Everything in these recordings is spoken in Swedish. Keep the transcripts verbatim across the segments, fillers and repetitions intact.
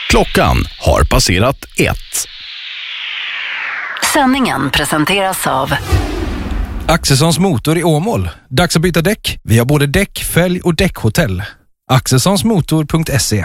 Klockan har passerat ett. Sändningen presenteras av Axelssons motor i Åmål. Dags att byta däck. Vi har både däck, fälg och däckhotell. axelssonsmotor punkt se.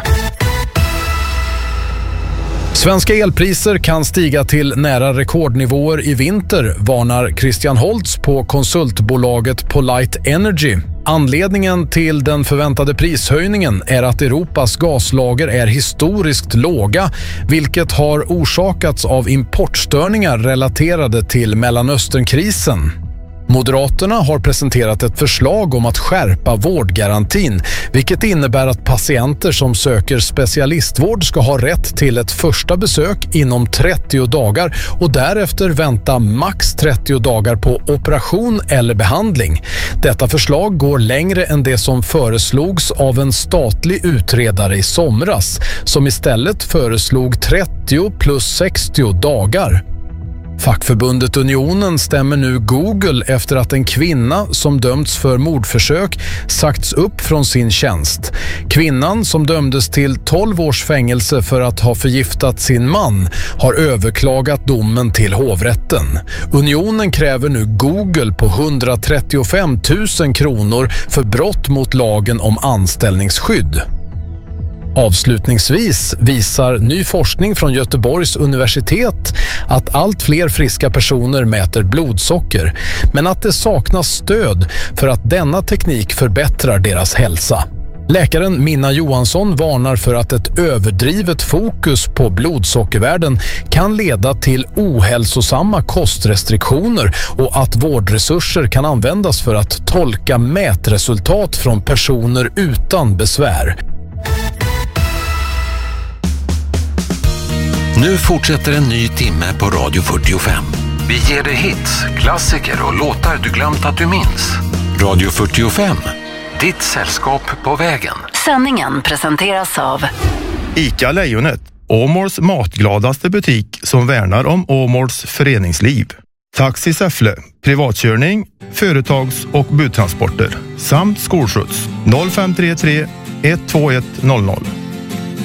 Svenska elpriser kan stiga till nära rekordnivåer i vinter, varnar Christian Holtz på konsultbolaget Polite Energy. Anledningen till den förväntade prishöjningen är att Europas gaslager är historiskt låga, vilket har orsakats av importstörningar relaterade till Mellanösternkrisen. Moderaterna har presenterat ett förslag om att skärpa vårdgarantin, vilket innebär att patienter som söker specialistvård ska ha rätt till ett första besök inom trettio dagar och därefter vänta max trettio dagar på operation eller behandling. Detta förslag går längre än det som föreslogs av en statlig utredare i somras, som istället föreslog trettio plus sextio dagar. Fackförbundet Unionen stämmer nu Google efter att en kvinna som dömts för mordförsök sagts upp från sin tjänst. Kvinnan, som dömdes till tolv års fängelse för att ha förgiftat sin man, har överklagat domen till hovrätten. Unionen kräver nu Google på hundratrettiofem tusen kronor för brott mot lagen om anställningsskydd. Avslutningsvis visar ny forskning från Göteborgs universitet att allt fler friska personer mäter blodsocker, men att det saknas stöd för att denna teknik förbättrar deras hälsa. Läkaren Minna Johansson varnar för att ett överdrivet fokus på blodsockervärden kan leda till ohälsosamma kostrestriktioner och att vårdresurser kan användas för att tolka mätresultat från personer utan besvär. Nu fortsätter en ny timme på Radio fyrtiofem. Vi ger dig hits, klassiker och låtar du glömt att du minns. Radio fyrtiofem, ditt sällskap på vägen. Sändningen presenteras av ICA Lejonet, Åmåls matgladaste butik som värnar om Åmåls föreningsliv. Taxi Säffle, privatkörning, företags- och budtransporter samt skolskjuts noll fem tre tre ett två ett noll noll.